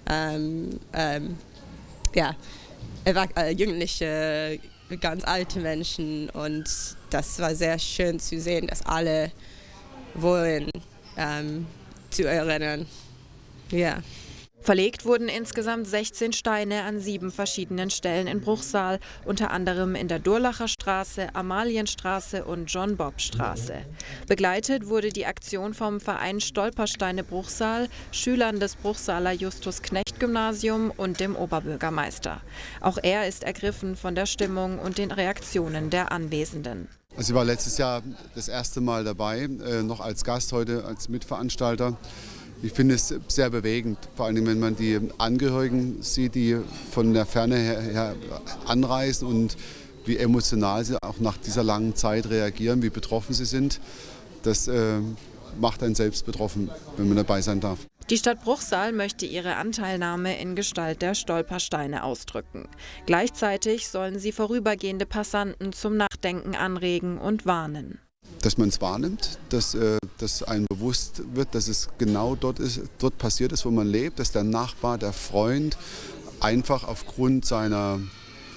ja, Jugendliche, ganz alte Menschen, und das war sehr schön zu sehen, dass alle wollen zu erinnern. Ja. Verlegt wurden insgesamt 16 Steine an 7 verschiedenen Stellen in Bruchsal, unter anderem in der Durlacher Straße, Amalienstraße und John-Bob-Straße. Begleitet wurde die Aktion vom Verein Stolpersteine Bruchsal, Schülern des Bruchsaler Justus-Knecht-Gymnasium und dem Oberbürgermeister. Auch er ist ergriffen von der Stimmung und den Reaktionen der Anwesenden. Also ich war letztes Jahr das erste Mal dabei, noch als Gast, heute als Mitveranstalter. Ich finde es sehr bewegend, vor allem wenn man die Angehörigen sieht, die von der Ferne her anreisen und wie emotional sie auch nach dieser langen Zeit reagieren, wie betroffen sie sind. Das macht einen selbst betroffen, wenn man dabei sein darf. Die Stadt Bruchsal möchte ihre Anteilnahme in Gestalt der Stolpersteine ausdrücken. Gleichzeitig sollen sie vorübergehende Passanten zum Nachdenken anregen und warnen. Dass man es wahrnimmt, dass einem bewusst wird, dass es genau dort passiert ist, wo man lebt, dass der Nachbar, der Freund einfach aufgrund seines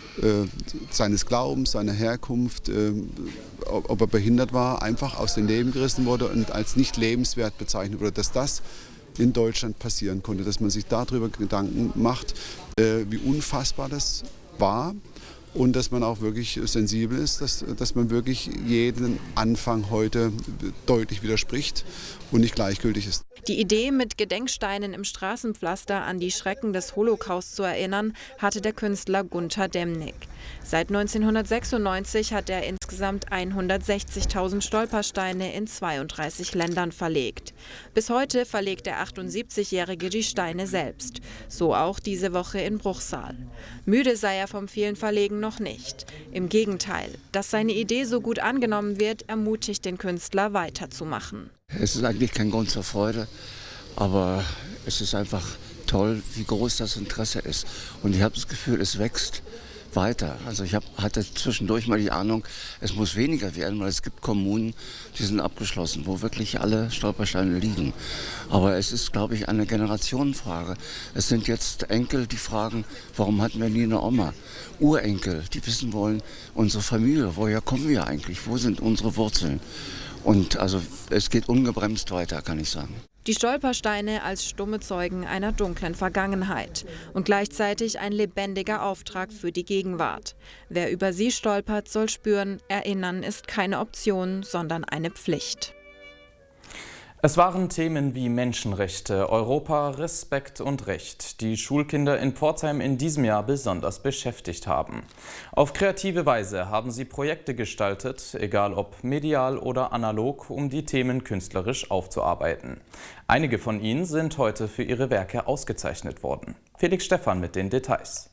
Glaubens, seiner Herkunft, ob er behindert war, einfach aus dem Leben gerissen wurde und als nicht lebenswert bezeichnet wurde, dass das in Deutschland passieren konnte, dass man sich darüber Gedanken macht, wie unfassbar das war. Und dass man auch wirklich sensibel ist, dass man wirklich jeden Anfang heute deutlich widerspricht und nicht gleichgültig ist. Die Idee, mit Gedenksteinen im Straßenpflaster an die Schrecken des Holocaust zu erinnern, hatte der Künstler Gunter Demnig. Seit 1996 hat er insgesamt 160.000 Stolpersteine in 32 Ländern verlegt. Bis heute verlegt der 78-Jährige die Steine selbst. So auch diese Woche in Bruchsal. Müde sei er vom vielen Verlegen noch nicht. Im Gegenteil, dass seine Idee so gut angenommen wird, ermutigt den Künstler weiterzumachen. Es ist eigentlich kein Grund zur Freude, aber es ist einfach toll, wie groß das Interesse ist. Und ich habe das Gefühl, es wächst weiter. Also ich hatte zwischendurch mal die Ahnung, es muss weniger werden, weil es gibt Kommunen, die sind abgeschlossen, wo wirklich alle Stolpersteine liegen. Aber es ist, glaube ich, eine Generationenfrage. Es sind jetzt Enkel, die fragen, warum hatten wir nie eine Oma? Urenkel, die wissen wollen, unsere Familie, woher kommen wir eigentlich? Wo sind unsere Wurzeln? Und also es geht ungebremst weiter, kann ich sagen. Die Stolpersteine als stumme Zeugen einer dunklen Vergangenheit und gleichzeitig ein lebendiger Auftrag für die Gegenwart. Wer über sie stolpert, soll spüren, Erinnern ist keine Option, sondern eine Pflicht. Es waren Themen wie Menschenrechte, Europa, Respekt und Recht, die Schulkinder in Pforzheim in diesem Jahr besonders beschäftigt haben. Auf kreative Weise haben sie Projekte gestaltet, egal ob medial oder analog, um die Themen künstlerisch aufzuarbeiten. Einige von ihnen sind heute für ihre Werke ausgezeichnet worden. Felix Stephan mit den Details.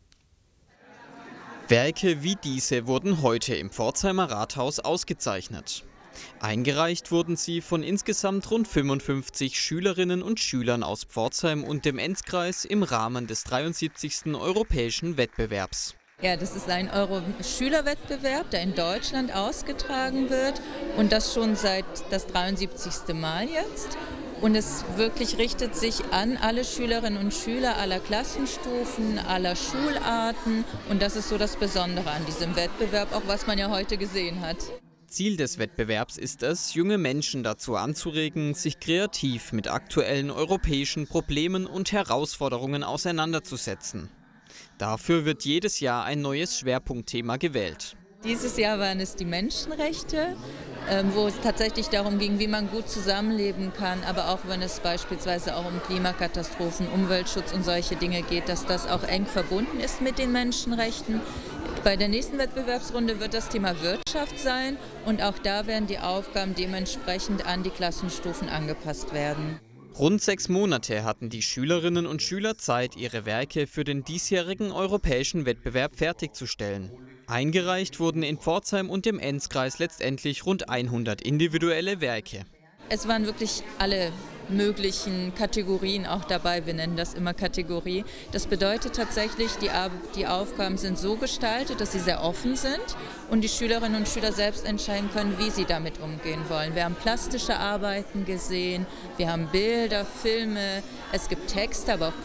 Werke wie diese wurden heute im Pforzheimer Rathaus ausgezeichnet. Eingereicht wurden sie von insgesamt rund 55 Schülerinnen und Schülern aus Pforzheim und dem Enzkreis im Rahmen des 73. Europäischen Wettbewerbs. Ja, das ist ein Schülerwettbewerb, der in Deutschland ausgetragen wird und das schon seit das 73. Mal jetzt. Und es wirklich richtet sich an alle Schülerinnen und Schüler aller Klassenstufen, aller Schularten. Und das ist so das Besondere an diesem Wettbewerb, auch was man ja heute gesehen hat. Ziel des Wettbewerbs ist es, junge Menschen dazu anzuregen, sich kreativ mit aktuellen europäischen Problemen und Herausforderungen auseinanderzusetzen. Dafür wird jedes Jahr ein neues Schwerpunktthema gewählt. Dieses Jahr waren es die Menschenrechte, wo es tatsächlich darum ging, wie man gut zusammenleben kann, aber auch wenn es beispielsweise auch um Klimakatastrophen, Umweltschutz und solche Dinge geht, dass das auch eng verbunden ist mit den Menschenrechten. Bei der nächsten Wettbewerbsrunde wird das Thema Wirtschaft sein und auch da werden die Aufgaben dementsprechend an die Klassenstufen angepasst werden. Rund 6 Monate hatten die Schülerinnen und Schüler Zeit, ihre Werke für den diesjährigen europäischen Wettbewerb fertigzustellen. Eingereicht wurden in Pforzheim und dem Enzkreis letztendlich rund 100 individuelle Werke. Es waren wirklich alle möglichen Kategorien auch dabei. Wir nennen das immer Kategorie. Das bedeutet tatsächlich, die Aufgaben sind so gestaltet, dass sie sehr offen sind und die Schülerinnen und Schüler selbst entscheiden können, wie sie damit umgehen wollen. Wir haben plastische Arbeiten gesehen, wir haben Bilder, Filme, es gibt Texte, aber auch